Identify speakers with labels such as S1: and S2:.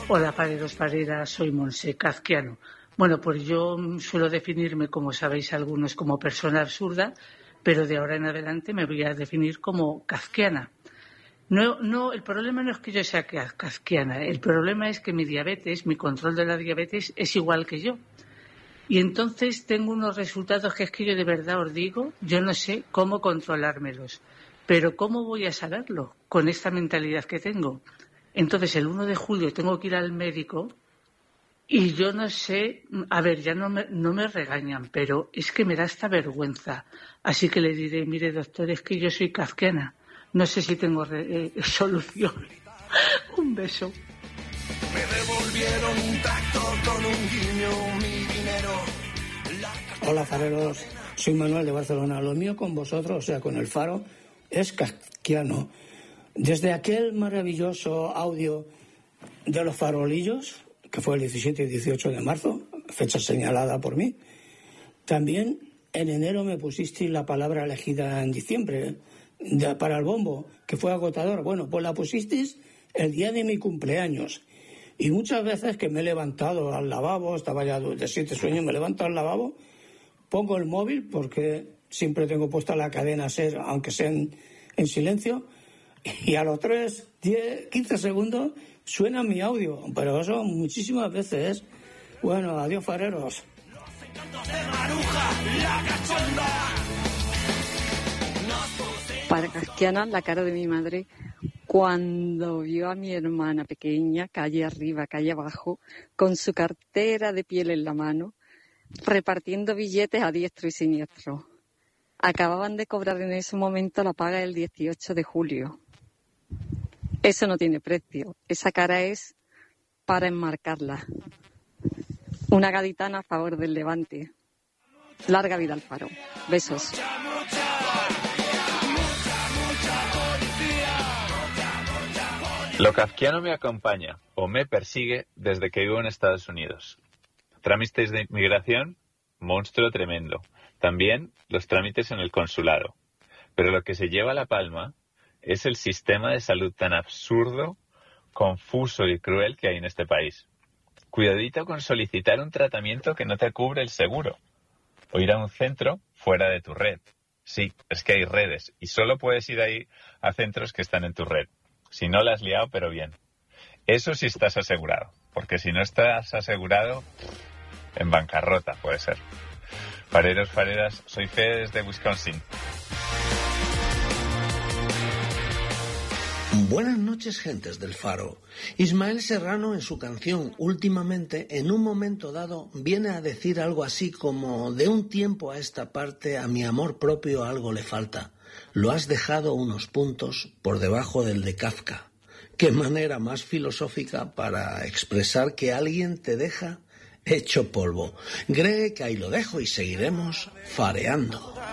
S1: Hola, fareros, fareras, soy Monse Kafkiano. Bueno, pues yo suelo definirme, como sabéis algunos, como persona absurda, pero de ahora en adelante me voy a definir como kafkiana. No, el problema no es que yo sea kafkiana, el problema es que mi diabetes, mi control de la diabetes es igual que yo. Y entonces tengo unos resultados que es que yo de verdad os digo, yo no sé cómo controlármelos. Pero ¿cómo voy a saberlo con esta mentalidad que tengo? Entonces el 1 de julio tengo que ir al médico y yo no sé, a ver, ya no me regañan, pero es que me da esta vergüenza. Así que le diré, mire doctor, es que yo soy kafkiana. No sé si tengo solución. Un beso.
S2: Me devolvieron un tractor con un guiño, mi dinero.
S3: Hola fareros, soy Manuel de Barcelona. Lo mío con vosotros, o sea, con el Faro, es kafkiano. Desde aquel maravilloso audio de los farolillos, que fue el 17 y 18 de marzo, fecha señalada por mí, también en enero me pusisteis la palabra elegida en diciembre para el bombo, que fue agotador. Bueno, pues la pusisteis el día de mi cumpleaños. Y muchas veces que me he levantado al lavabo, estaba ya de 7 sueños, me levanto al lavabo, pongo el móvil, porque siempre tengo puesta la cadena SER, aunque sea en silencio, y a los 3, 10, 15 segundos suena mi audio, pero eso muchísimas veces. Bueno, adiós fareros.
S4: Para kafkiana, la cara de mi madre cuando vio a mi hermana pequeña, calle arriba, calle abajo, con su cartera de piel en la mano, repartiendo billetes a diestro y siniestro. Acababan de cobrar en ese momento la paga del 18 de julio. Eso no tiene precio. Esa cara es para enmarcarla. Una gaditana a favor del Levante. Larga vida al Faro. Besos.
S5: Lo kafkiano me acompaña o me persigue desde que vivo en Estados Unidos. Trámites de inmigración, monstruo tremendo. También los trámites en el consulado. Pero lo que se lleva la palma es el sistema de salud tan absurdo, confuso y cruel que hay en este país. Cuidadito con solicitar un tratamiento que no te cubre el seguro. O ir a un centro fuera de tu red. Sí, es que hay redes y solo puedes ir ahí a centros que están en tu red. Si no la has liado, pero bien. Eso sí estás asegurado. Porque si no estás asegurado, en bancarrota puede ser. Fareros, fareras, soy Fede desde Wisconsin.
S6: Buenas noches, gentes del Faro. Ismael Serrano, en su canción Últimamente, en un momento dado, viene a decir algo así como: de un tiempo a esta parte a mi amor propio algo le falta. Lo has dejado unos puntos por debajo del de Kafka. Qué manera más filosófica para expresar que alguien te deja hecho polvo. Cree que ahí lo dejo y seguiremos fareando.